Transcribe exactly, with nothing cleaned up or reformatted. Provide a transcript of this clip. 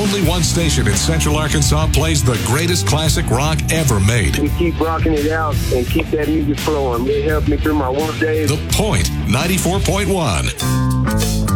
only one station in Central Arkansas plays the greatest classic rock ever made. We keep rocking it out and keep that music flowing. It helps me through my work days. The Point, ninety-four point one.